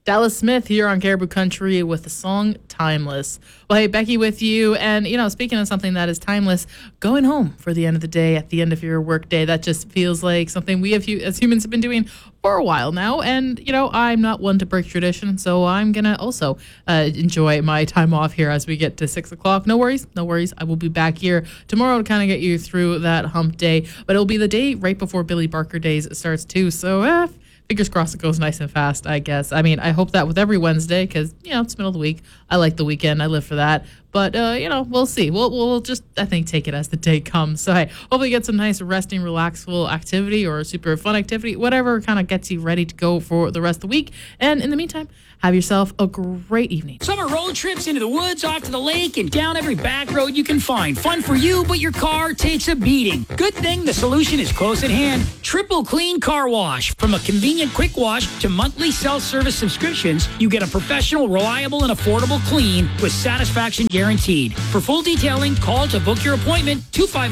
Dallas Smith here on Caribou Country with the song Timeless. Well, hey, Becky with you. And, speaking of something that is timeless, going home for the end of the day at the end of your work day, that just feels like something we as humans have been doing for a while now. And, I'm not one to break tradition, so I'm going to also enjoy my time off here as we get to 6 o'clock. No worries. I will be back here tomorrow to kind of get you through that hump day. But it'll be the day right before Billy Barker Days starts too. So, fingers crossed it goes nice and fast, I guess. I mean, I hope that with every Wednesday because, it's middle of the week. I like the weekend. I live for that. But, we'll see. We'll just, I think, take it as the day comes. So, hey, hopefully get some nice resting, relaxful activity or super fun activity, whatever kind of gets you ready to go for the rest of the week. And in the meantime, have yourself a great evening. Summer road trips into the woods, off to the lake, and down every back road you can find. Fun for you, but your car takes a beating. Good thing the solution is close at hand. Triple Clean Car Wash. From a convenient quick wash to monthly self-service subscriptions, you get a professional, reliable, and affordable clean with satisfaction guaranteed. For full detailing, call to book your appointment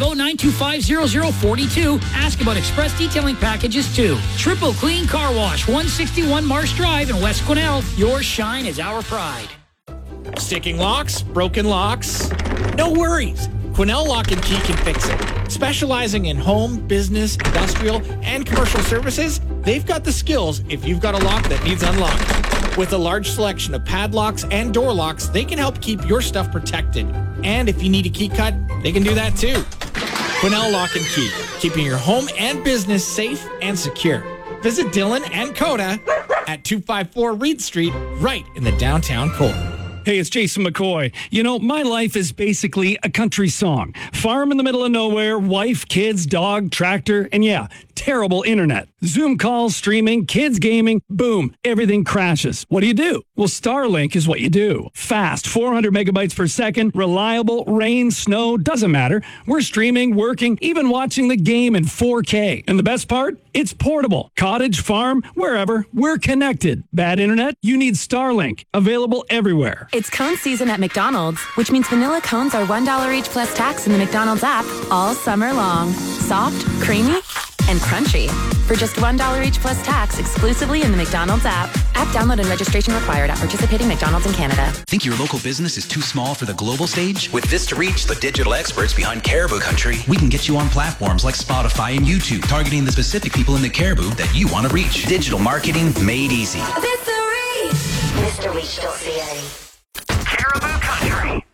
250-925-0042. Ask about express detailing packages too. Triple Clean Car Wash, 161 Marsh Drive in West Quesnel. Your shine is our pride. Sticking locks, broken locks? No worries. Quesnel Lock & Key can fix it. Specializing in home, business, industrial, and commercial services, they've got the skills if you've got a lock that needs unlocked. With a large selection of padlocks and door locks, they can help keep your stuff protected. And if you need a key cut, they can do that too. Quesnel Lock & Key, keeping your home and business safe and secure. Visit Dylan and Coda at 254 Reed Street, right in the downtown core. Hey, it's Jason McCoy. My life is basically a country song. Farm in the middle of nowhere, wife, kids, dog, tractor, and yeah, terrible internet. Zoom calls, streaming, kids gaming, boom, everything crashes. What do? Well, Starlink is what you do. Fast, 400 megabytes per second, reliable, rain, snow, doesn't matter. We're streaming, working, even watching the game in 4K. And the best part? It's portable. Cottage, farm, wherever, we're connected. Bad internet? You need Starlink. Available everywhere. It's cone season at McDonald's, which means vanilla cones are $1 each plus tax in the McDonald's app all summer long. Soft, creamy, and crunchy. For just $1 each plus tax exclusively in the McDonald's app. App download and registration required at participating McDonald's in Canada. Think your local business is too small for the global stage? With Vista Reach, the digital experts behind Caribou Country, we can get you on platforms like Spotify and YouTube, targeting the specific people in the Caribou that you want to reach. Digital marketing made easy. Vista Reach. VistaReach.ca.